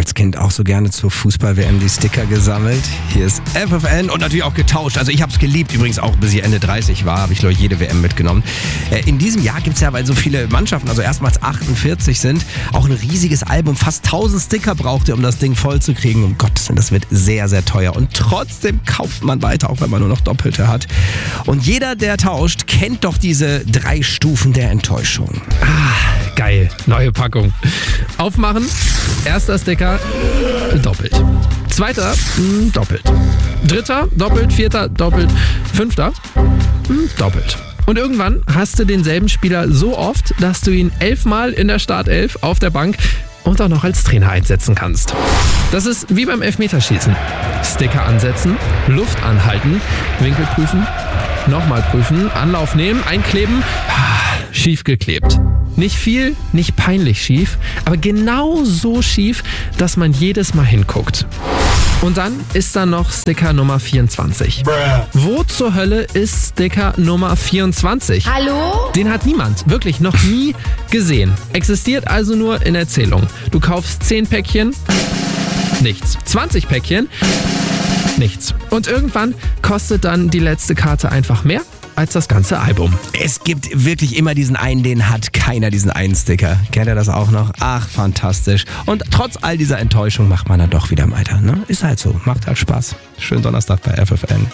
als Kind auch so gerne zur Fußball-WM die Sticker gesammelt. Hier ist FFN und natürlich auch getauscht. Also ich habe es geliebt, übrigens auch bis ich Ende 30 war, habe ich glaube ich jede WM mitgenommen. In diesem Jahr gibt es ja, weil so viele Mannschaften, also erstmals 48 sind, auch ein riesiges Album. Fast 1000 Sticker braucht ihr, um das Ding voll zu kriegen. Um Gottes Willen, das wird sehr, sehr teuer. Und trotzdem kauft man weiter, auch wenn man nur noch Doppelte hat. Und jeder, der tauscht, kennt doch diese 3 Stufen der Enttäuschung. Geil, neue Packung. Aufmachen, erster Sticker, doppelt. Zweiter, doppelt. Dritter, doppelt. Vierter, doppelt. Fünfter, doppelt. Und irgendwann hast du denselben Spieler so oft, dass du ihn 11-mal in der Startelf auf der Bank und auch noch als Trainer einsetzen kannst. Das ist wie beim Elfmeterschießen. Sticker ansetzen, Luft anhalten, Winkel prüfen, nochmal prüfen, Anlauf nehmen, einkleben, schief geklebt. Nicht viel, nicht peinlich schief, aber genau so schief, dass man jedes Mal hinguckt. Und dann ist da noch Sticker Nummer 24. Wo zur Hölle ist Sticker Nummer 24? Hallo? Den hat niemand, wirklich noch nie gesehen. Existiert also nur in Erzählung. Du kaufst 10 Päckchen, nichts. 20 Päckchen, nichts. Und irgendwann kostet dann die letzte Karte einfach mehr als das ganze Album. Es gibt wirklich immer diesen einen, den hat keiner, diesen einen Sticker. Kennt ihr das auch noch? Ach, fantastisch. Und trotz all dieser Enttäuschung macht man dann doch wieder weiter. Ne? Ist halt so, macht halt Spaß. Schönen Donnerstag bei FFN.